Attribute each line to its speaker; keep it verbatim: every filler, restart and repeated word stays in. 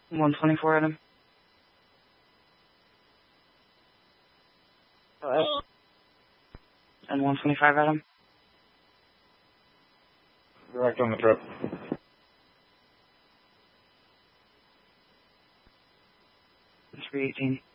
Speaker 1: one twenty-four, Adam.
Speaker 2: Hello?
Speaker 1: And one twenty-five, Adam.
Speaker 2: Direct on the trip.
Speaker 1: three eighteen.